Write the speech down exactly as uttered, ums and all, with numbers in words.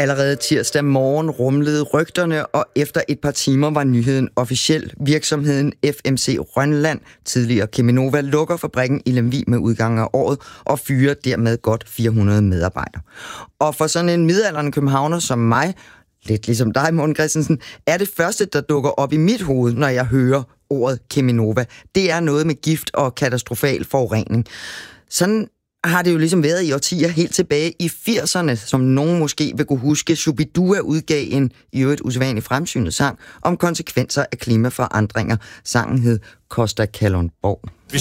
Allerede tirsdag morgen rumlede rygterne, og efter et par timer var nyheden officiel. Virksomheden F M C Rønland, tidligere Cheminova, lukker fabrikken i Lemvig med udgangen af året og fyrer dermed godt fire hundrede medarbejdere. Og for sådan en midaldrende københavner som mig, lidt ligesom dig, Morten Christensen, er det første, der dukker op i mit hoved, når jeg hører ordet Cheminova. Det er noget med gift og katastrofal forurening. Sådan har det jo ligesom været i årtier, helt tilbage i firserne, som nogen måske vil kunne huske. Shubidua udgav en i øvrigt usædvanlig fremsynet sang om konsekvenser af klimaforandringer. Sangen hed Costa Kalundborg. Vi